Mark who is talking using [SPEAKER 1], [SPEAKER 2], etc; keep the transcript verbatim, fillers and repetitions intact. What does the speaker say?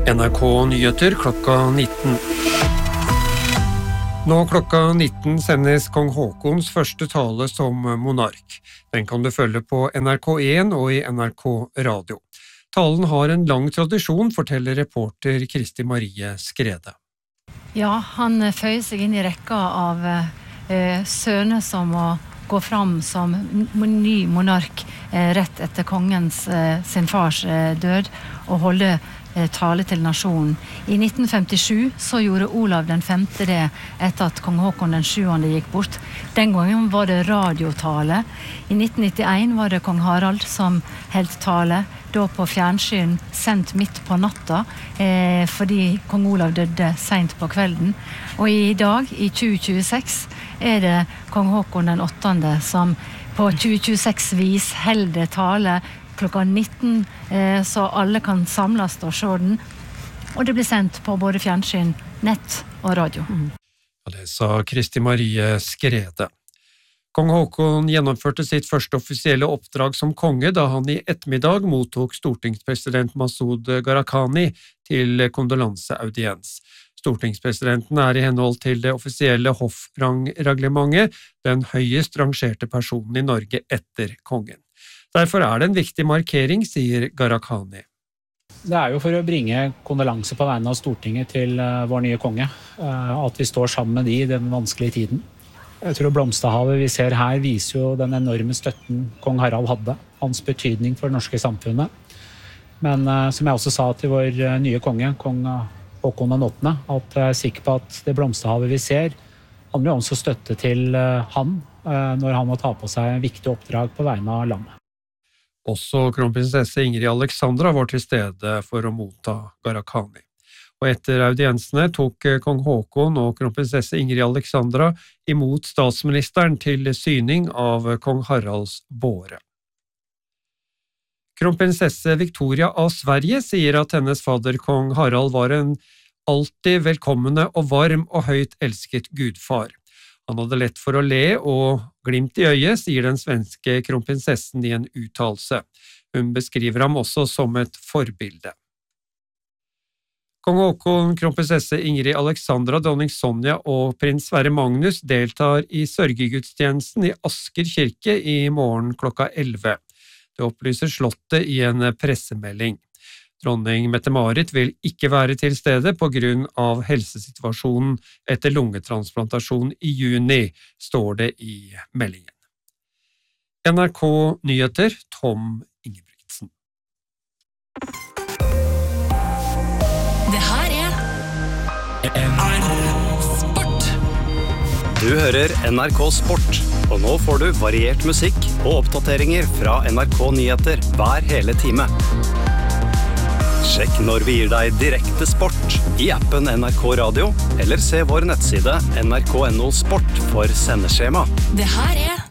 [SPEAKER 1] N R K Nyheter klokka nitten. Nå klokka nitten sendes kong Haakons første tale som monark. Den kan du følge på N R K en og i N R K Radio. Talen har en lang tradisjon, forteller reporter Kristi Marie Skrede.
[SPEAKER 2] Ja, han føyer seg inn i rekka av eh, sønner som må gå fram som ny monark eh, rett etter kongens eh, sin fars eh, død og holde eh, tale til nasjonen. I nitten femtisju så gjorde Olav den femte det etter at kong Haakon den sjuende gikk bort. Den gangen var det radiotale. I nitten nittien var det kong Harald som held tale, da på fjernsyn sendt midt på natta, eh, fordi kong Olav døde sent på kvelden. Og i dag, i tjue tjueseks, er det kong Haakon den åttende som på tjue tjueseks vis helde tale klokka nitten, eh, så alle kan samles og se den. Og det blir sendt på både fjernsyn, nett og radio. Mm.
[SPEAKER 1] Ja, det sa Kristi Marie Skrede. Kong Haakon gjennomførte sitt første offisielle oppdrag som konge da han i ettermiddag mottok stortingspresident Masud Gharahkhani til kondolanseaudiens. Stortingspresidenten er i henhold til det offisielle hoffrangreglementet den høyest rangerte personen i Norge etter kongen. Derfor er det en viktig markering, sier Gharahkhani.
[SPEAKER 3] Det er jo for å bringe kondolanse på vegne av Stortinget til vår nye konge, at vi står sammen med de i den vanskelige tiden. Jeg tror blomsterhavet vi ser her viser jo den enorme støtten kong Harald hadde, hans betydning for det norske samfunnet. Men uh, som jeg også sa til vår uh, nye konge, kong Haakon den åttende, at jeg er sikker på at det blomsterhavet vi ser, handler jo også støtte til uh, han, uh, når han må ta på seg en viktig oppdrag på vegne av landet.
[SPEAKER 1] Også kronprinsesse Ingrid Alexandra var til stede for å motta Gharahkhani. Og etter audiensene tok kong Haakon og kronprinsesse Ingrid Alexandra imot statsministeren til syning av kong Haralds båre. Kronprinsesse Victoria av Sverige sier at hennes fader kong Harald var en alltid velkommende og varm og høyt elsket gudfar. Han hadde lett for å le og glimt i øyet, sier den svenske kronprinsessen i en uttalelse. Hun beskriver ham også som et forbilde. Kong Haakon, kronprinsesse Ingrid Alexandra, dronning Sonja og prins Sverre Magnus deltar i sørgegudstjenesten i Asker kirke i morgen klokka elleve. Det opplyser slottet i en pressemelding. Dronning Mette-Marit vil ikke være til stede på grunn av helsesituasjonen etter lungetransplantasjon i juni, står det i meldingen. N R K Nyheter, Tom Ingebrigtsen.
[SPEAKER 4] Det her er N R K Sport.
[SPEAKER 5] Du hører N R K Sport, og nå får du variert musikk og oppdateringer fra N R K Nyheter hver hele time. Sjekk når vi gir deg direkte sport i appen N R K Radio, eller se vår nettside N R K punktum N O Sport for sendeskjema.
[SPEAKER 4] Det her er